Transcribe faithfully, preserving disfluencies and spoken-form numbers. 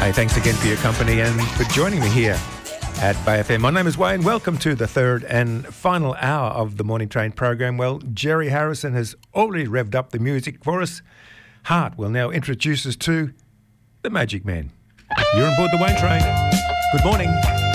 Hey, thanks again for your company and for joining me here at Bay F M. My name is Wayne. Welcome to the third and final hour of the Morning Train program. Well, Jerry Harrison has already revved up the music for us. Hart will now introduce us to the Magic Man. You're on board the Wayne Train. Good morning.